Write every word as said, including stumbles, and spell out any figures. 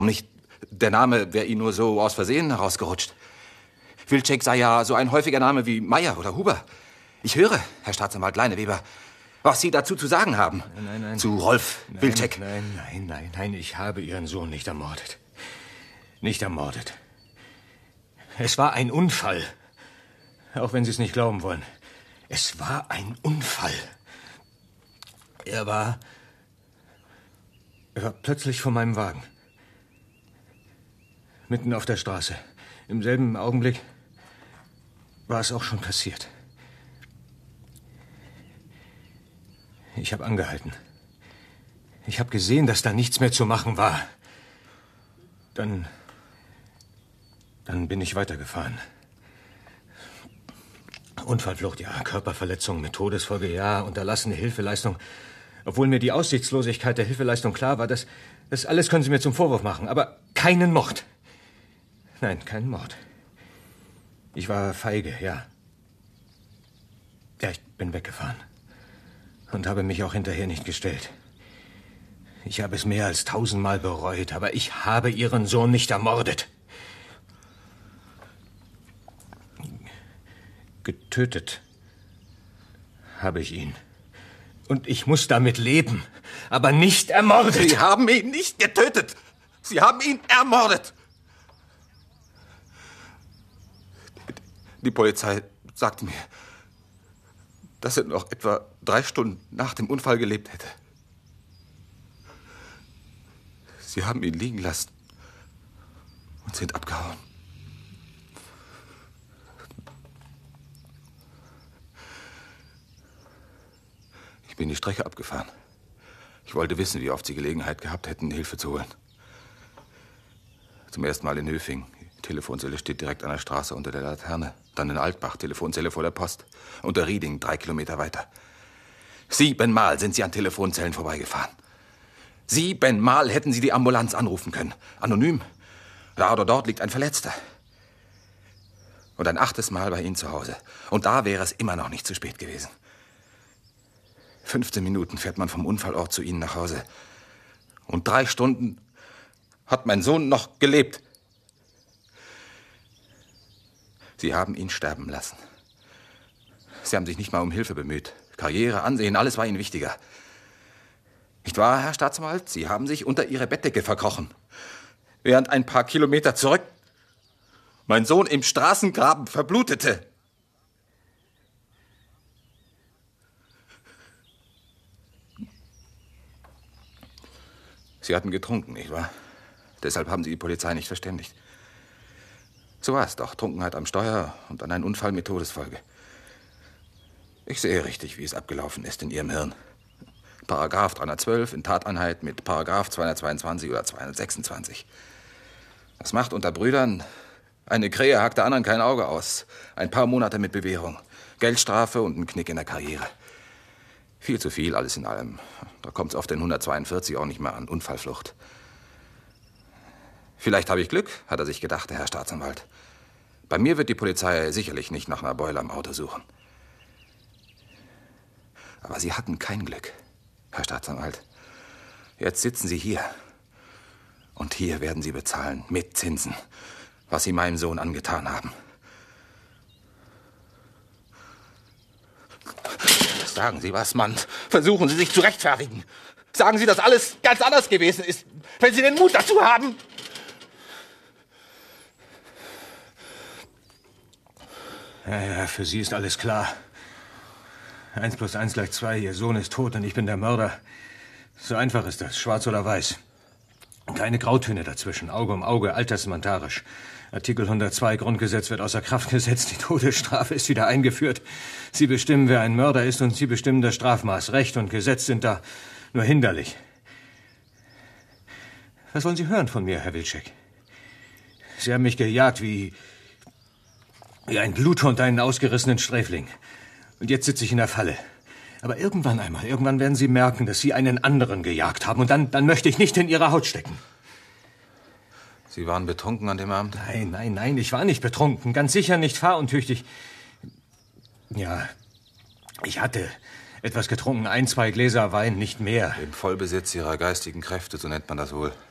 Nicht, der Name wäre Ihnen nur so aus Versehen herausgerutscht. Wilczek sei ja so ein häufiger Name wie Meier oder Huber. Ich höre, Herr Staatsanwalt Leineweber, was Sie dazu zu sagen haben. Nein, nein, nein. Zu Rolf nein, Wilczek. Nein, nein, nein, nein, ich habe Ihren Sohn nicht ermordet. Nicht ermordet. Es war ein Unfall. Auch wenn Sie es nicht glauben wollen. Es war ein Unfall. Er war... Er war plötzlich vor meinem Wagen. Mitten auf der Straße. Im selben Augenblick war es auch schon passiert. Ich habe angehalten. Ich habe gesehen, dass da nichts mehr zu machen war. Dann... Dann bin ich weitergefahren. Unfallflucht, ja. Körperverletzung mit Todesfolge, ja. Unterlassene Hilfeleistung. Obwohl mir die Aussichtslosigkeit der Hilfeleistung klar war, das, das alles können Sie mir zum Vorwurf machen. Aber keinen Mord. Nein, keinen Mord. Ich war feige, ja. Ja, ich bin weggefahren. Und habe mich auch hinterher nicht gestellt. Ich habe es mehr als tausendmal bereut, aber ich habe Ihren Sohn nicht ermordet. Getötet habe ich ihn. Und ich muss damit leben, aber nicht ermordet. Sie haben ihn nicht getötet. Sie haben ihn ermordet. Die Polizei sagte mir, dass er noch etwa drei Stunden nach dem Unfall gelebt hätte. Sie haben ihn liegen lassen und sind abgehauen. Ich bin die Strecke abgefahren. Ich wollte wissen, wie oft Sie Gelegenheit gehabt hätten, Hilfe zu holen. Zum ersten Mal in Höfing. Die Telefonzelle steht direkt an der Straße unter der Laterne. Dann in Altbach, Telefonzelle vor der Post. Unter Rieding, drei Kilometer weiter. Siebenmal sind Sie an Telefonzellen vorbeigefahren. Siebenmal hätten Sie die Ambulanz anrufen können. Anonym. Da oder dort liegt ein Verletzter. Und ein achtes Mal bei Ihnen zu Hause. Und da wäre es immer noch nicht zu spät gewesen. fünfzehn Minuten fährt man vom Unfallort zu Ihnen nach Hause. Und drei Stunden hat mein Sohn noch gelebt. Sie haben ihn sterben lassen. Sie haben sich nicht mal um Hilfe bemüht. Karriere, Ansehen, alles war Ihnen wichtiger. Nicht wahr, Herr Staatsanwalt? Sie haben sich unter Ihre Bettdecke verkrochen. Während ein paar Kilometer zurück mein Sohn im Straßengraben verblutete. Sie hatten getrunken, nicht wahr? Deshalb haben Sie die Polizei nicht verständigt. So war es doch. Trunkenheit am Steuer und dann ein Unfall mit Todesfolge. Ich sehe richtig, wie es abgelaufen ist in Ihrem Hirn. Paragraph dreihundertzwölf in Tateinheit mit Paragraph zweihundertzweiundzwanzig oder zweihundertsechsundzwanzig. Das macht unter Brüdern. Eine Krähe hakt der anderen kein Auge aus. Ein paar Monate mit Bewährung. Geldstrafe und ein Knick in der Karriere. Viel zu viel, alles in allem. Da kommt es auf den hundertzweiundvierzig auch nicht mehr an. Unfallflucht. Vielleicht habe ich Glück, hat er sich gedacht, der Herr Staatsanwalt. Bei mir wird die Polizei sicherlich nicht nach einer Beule am Auto suchen. Aber Sie hatten kein Glück, Herr Staatsanwalt. Jetzt sitzen Sie hier. Und hier werden Sie bezahlen, mit Zinsen, was Sie meinem Sohn angetan haben. Sagen Sie was, Mann. Versuchen Sie sich zu rechtfertigen. Sagen Sie, dass alles ganz anders gewesen ist, wenn Sie den Mut dazu haben. Ja, ja, für Sie ist alles klar. Eins plus eins gleich zwei, Ihr Sohn ist tot und ich bin der Mörder. So einfach ist das, schwarz oder weiß. Keine Grautöne dazwischen, Auge um Auge, altersmentarisch. Artikel hundertzwei Grundgesetz wird außer Kraft gesetzt, die Todesstrafe ist wieder eingeführt. Sie bestimmen, wer ein Mörder ist und Sie bestimmen das Strafmaß. Recht und Gesetz sind da nur hinderlich. Was wollen Sie hören von mir, Herr Wilczek? Sie haben mich gejagt wie... wie ein Bluthund einen ausgerissenen Sträfling. Und jetzt sitze ich in der Falle. Aber irgendwann einmal, irgendwann werden Sie merken, dass Sie einen anderen gejagt haben. Und dann, dann möchte ich nicht in Ihrer Haut stecken. Sie waren betrunken an dem Abend? Nein, nein, nein, ich war nicht betrunken. Ganz sicher nicht fahruntüchtig. Ja, ich hatte etwas getrunken, ein, zwei Gläser Wein, nicht mehr. Im Vollbesitz Ihrer geistigen Kräfte, so nennt man das wohl.